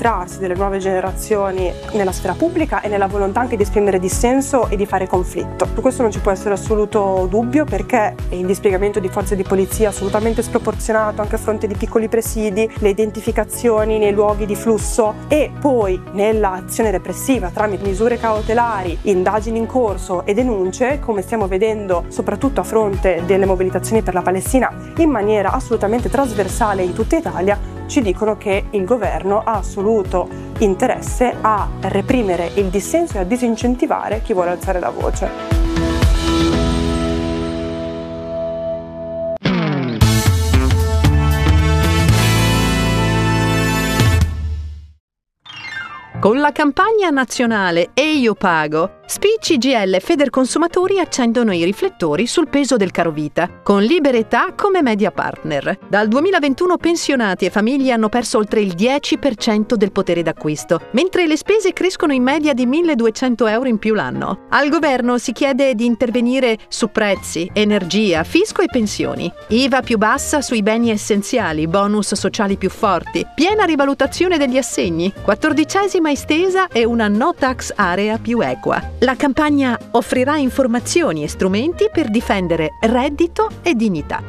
infiltrarsi delle nuove generazioni nella sfera pubblica e nella volontà anche di esprimere dissenso e di fare conflitto. Su questo non ci può essere assoluto dubbio, perché il dispiegamento di forze di polizia assolutamente sproporzionato anche a fronte di piccoli presidi, le identificazioni nei luoghi di flusso e poi nell'azione repressiva tramite misure cautelari, indagini in corso e denunce, come stiamo vedendo soprattutto a fronte delle mobilitazioni per la Palestina in maniera assolutamente trasversale in tutta Italia, ci dicono che il governo ha assoluto interesse a reprimere il dissenso e a disincentivare chi vuole alzare la voce. Con la campagna nazionale E io pago, SPI, CGIL e Federconsumatori accendono i riflettori sul peso del carovita, con Liberetà come media partner. Dal 2021 pensionati e famiglie hanno perso oltre il 10% del potere d'acquisto, mentre le spese crescono in media di 1.200 euro in più l'anno. Al governo si chiede di intervenire su prezzi, energia, fisco e pensioni. IVA più bassa sui beni essenziali, bonus sociali più forti, piena rivalutazione degli assegni, 14ª estesa e una no tax area più equa. La campagna offrirà informazioni e strumenti per difendere reddito e dignità.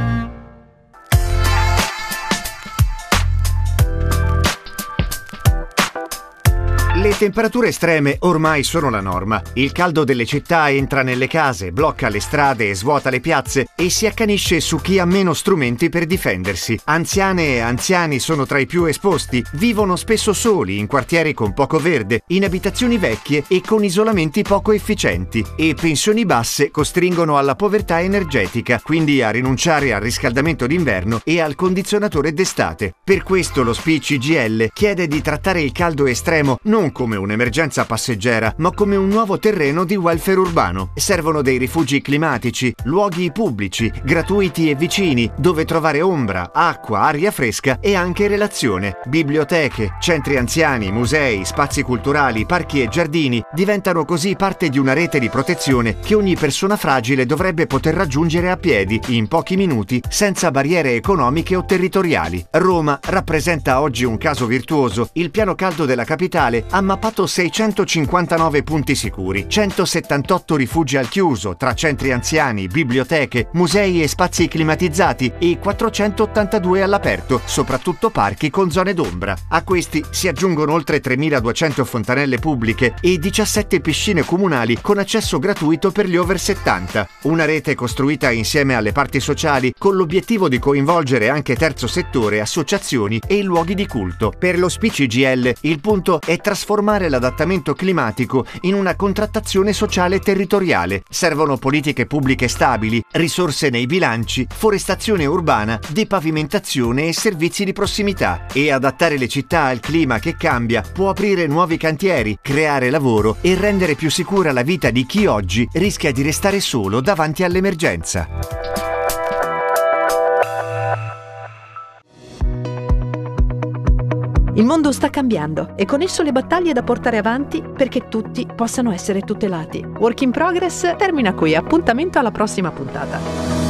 Le temperature estreme ormai sono la norma. Il caldo delle città entra nelle case, blocca le strade e svuota le piazze e si accanisce su chi ha meno strumenti per difendersi. Anziane e anziani sono tra i più esposti, vivono spesso soli in quartieri con poco verde, in abitazioni vecchie e con isolamenti poco efficienti, e pensioni basse costringono alla povertà energetica, quindi a rinunciare al riscaldamento d'inverno e al condizionatore d'estate. Per questo lo SPI CGIL chiede di trattare il caldo estremo non come un'emergenza passeggera, ma come un nuovo terreno di welfare urbano. Servono dei rifugi climatici, luoghi pubblici, gratuiti e vicini, dove trovare ombra, acqua, aria fresca e anche relazione. Biblioteche, centri anziani, musei, spazi culturali, parchi e giardini diventano così parte di una rete di protezione che ogni persona fragile dovrebbe poter raggiungere a piedi, in pochi minuti, senza barriere economiche o territoriali. Roma rappresenta oggi un caso virtuoso. Il piano caldo della capitale ha mappato 659 punti sicuri, 178 rifugi al chiuso tra centri anziani, biblioteche, musei e spazi climatizzati e 482 all'aperto, soprattutto parchi con zone d'ombra. A questi si aggiungono oltre 3.200 fontanelle pubbliche e 17 piscine comunali con accesso gratuito per gli over 70. Una rete costruita insieme alle parti sociali con l'obiettivo di coinvolgere anche terzo settore, associazioni e luoghi di culto. Per lo SPI CGIL il punto è trasformare l'adattamento climatico in una contrattazione sociale territoriale. Servono politiche pubbliche stabili, risorse nei bilanci, forestazione urbana, depavimentazione e servizi di prossimità. E adattare le città al clima che cambia può aprire nuovi cantieri, creare lavoro e rendere più sicura la vita di chi oggi rischia di restare solo davanti all'emergenza. Il mondo sta cambiando e con esso le battaglie da portare avanti perché tutti possano essere tutelati. Work in Progress termina qui, appuntamento alla prossima puntata.